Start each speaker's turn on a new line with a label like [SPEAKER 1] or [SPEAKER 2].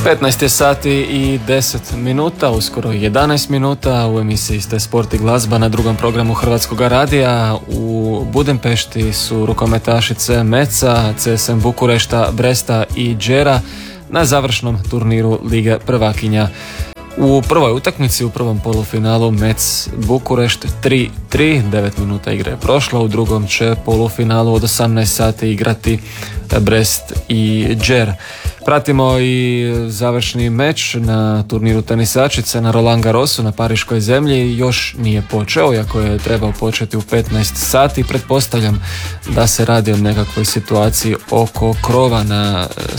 [SPEAKER 1] 15 je sati i 10 minuta, uskoro 11 minuta. U emisiji ste Sport i glazba na drugom programu Hrvatskog radija. U Budimpešti su rukometašice Meca, CSM Bukurešta, Bresta i Đera na završnom turniru Lige prvakinja. U prvoj utakmici, u prvom polufinalu Mec Bukurešt 3-3, 9 minuta igre je prošlo. U drugom će polufinalu od 18 sati igrati Brest i Đer. Pratimo i završni meč na turniru tenisačice na Roland Garrosu na Pariškoj zemlji. Još nije počeo, iako je trebao početi u 15 sati. Pretpostavljam da se radi o nekakvoj situaciji oko krova na